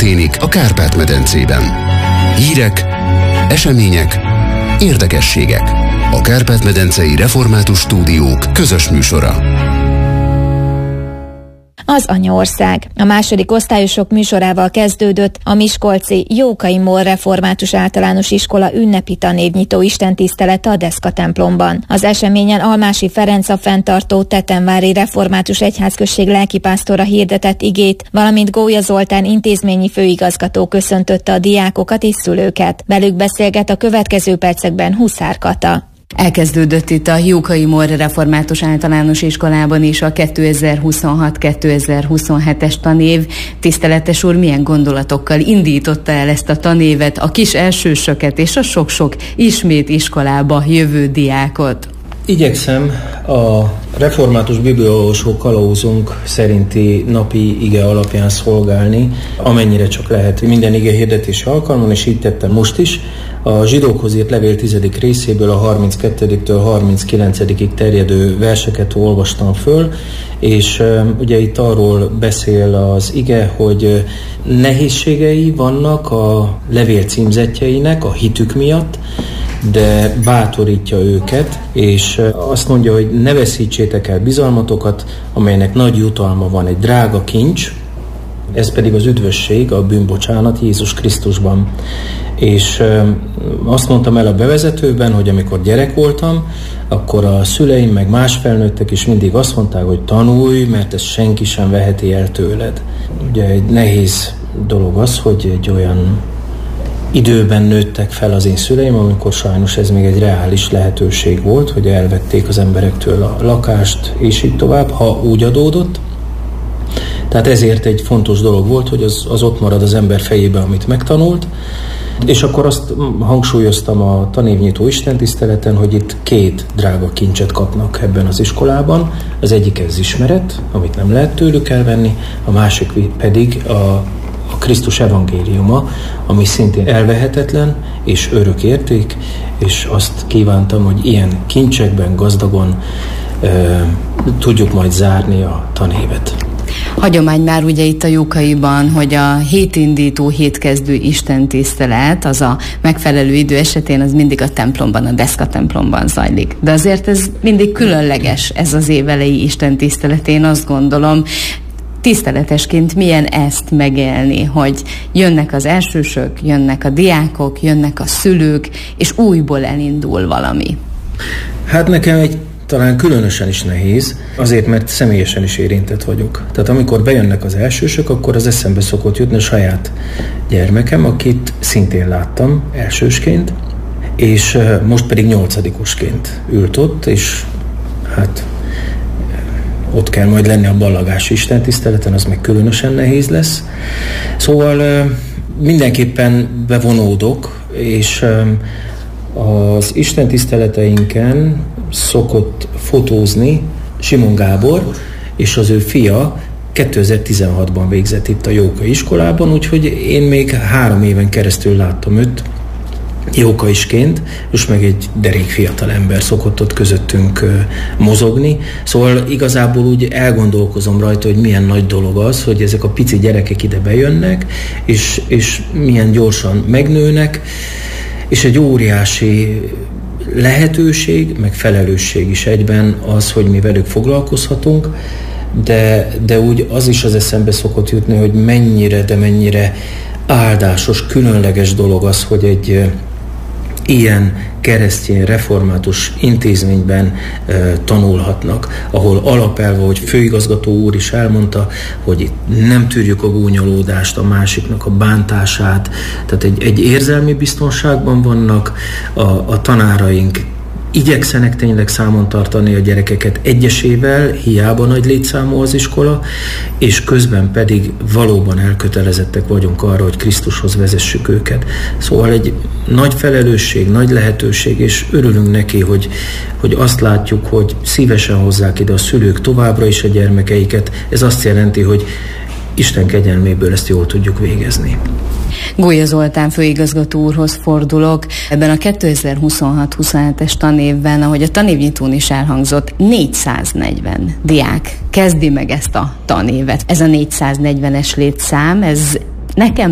történik a Kárpát-medencében. Hírek, események, érdekességek. A Kárpát-medencei Református Stúdiók közös műsora. Az Anyaország. A második osztályosok műsorával kezdődött a miskolci Jókai Moll Református Általános Iskola ünnepi tanévnyitó istentisztelete a Deszka templomban. Az eseményen Almási Ferenc a fenntartó Tetenvári Református Egyházközség lelkipásztora hirdetett igét, valamint Gólya Zoltán intézményi főigazgató köszöntötte a diákokat és szülőket. Velük beszélget a következő percekben Huszár Kata. Elkezdődött itt a Jókai Moll Református Általános Iskolában is a 2026-2027-es tanév. Tiszteletes úr, milyen gondolatokkal indította el ezt a tanévet, a kis elsősöket és a sok-sok ismét iskolába jövő diákot? Igyekszem a református bibliaolvasó kalauzunk szerinti napi ige alapján szolgálni, amennyire csak lehet minden ige hirdetési alkalmon, és így tettem most is. A zsidókhoz írt levél 10. részéből a 32-től 39-ig terjedő verseket olvastam föl, és ugye itt arról beszél az ige, hogy nehézségei vannak a levél címzettjeinek a hitük miatt, de bátorítja őket, és azt mondja, hogy ne veszítsétek el bizalmatokat, amelynek nagy jutalma van, egy drága kincs, ez pedig az üdvösség, a bűnbocsánat Jézus Krisztusban. És azt mondtam el a bevezetőben, hogy amikor gyerek voltam, akkor a szüleim meg más felnőttek is mindig azt mondták, hogy tanulj, mert ezt senki sem veheti el tőled. Ugye egy nehéz dolog az, hogy egy olyan időben nőttek fel az én szüleim, amikor sajnos ez még egy reális lehetőség volt, hogy elvették az emberektől a lakást, és így tovább, ha úgy adódott. Tehát ezért egy fontos dolog volt, hogy az ott marad az ember fejébe, amit megtanult. És akkor azt hangsúlyoztam a tanévnyitó istentiszteleten, hogy itt 2 drága kincset kapnak ebben az iskolában. Az egyik ez ismeret, amit nem lehet tőlük elvenni, a másik pedig a Krisztus evangéliuma, ami szintén elvehetetlen és örök érték, és azt kívántam, hogy ilyen kincsekben gazdagon tudjuk majd zárni a tanévet. Hagyomány már ugye itt a Jókaiban, hogy a hétindító, hétkezdő istentisztelet, az a megfelelő idő esetén az mindig a templomban, a Deszka templomban zajlik. De azért ez mindig különleges, ez az évelei istentisztelet, én azt gondolom. Tiszteletesként milyen ezt megélni, hogy jönnek az elsősök, jönnek a diákok, jönnek a szülők, és újból elindul valami? Hát nekem talán különösen is nehéz, azért, mert személyesen is érintett vagyok. Tehát amikor bejönnek az elsősök, akkor az eszembe szokott jutni a saját gyermekem, akit szintén láttam elsősként, és most pedig 8-osként ült ott, és hát ott kell majd lenni a ballagási istentiszteleten, az meg különösen nehéz lesz. Szóval mindenképpen bevonódok, és az istentiszteleteinken szokott fotózni Simon Gábor, és az ő fia 2016-ban végzett itt a Jókai iskolában, úgyhogy én még 3 éven keresztül láttam őt jókaisként, és meg egy derék fiatal ember szokott ott közöttünk mozogni. Szóval igazából úgy elgondolkozom rajta, hogy milyen nagy dolog az, hogy ezek a pici gyerekek ide bejönnek, és milyen gyorsan megnőnek, és egy óriási lehetőség, meg felelősség is egyben az, hogy mi velük foglalkozhatunk, de úgy az is az eszembe szokott jutni, hogy mennyire áldásos, különleges dolog az, hogy egy ilyen keresztény református intézményben tanulhatnak, ahol alapelve, hogy főigazgató úr is elmondta, hogy itt nem tűrjük a gúnyolódást, a másiknak a bántását, tehát egy érzelmi biztonságban vannak, a tanáraink igyekszenek tényleg számon tartani a gyerekeket egyesével, hiába nagy létszámú az iskola, és közben pedig valóban elkötelezettek vagyunk arra, hogy Krisztushoz vezessük őket. Szóval egy nagy felelősség, nagy lehetőség, és örülünk neki, hogy azt látjuk, hogy szívesen hozzák ide a szülők továbbra is a gyermekeiket. Ez azt jelenti, hogy Isten kegyelméből ezt jól tudjuk végezni. Gólya Zoltán főigazgató úrhoz fordulok. Ebben a 2026-27-es tanévben, ahogy a tanévnyitón is elhangzott, 440 diák kezdi meg ezt a tanévet. Ez a 440-es létszám, ez nekem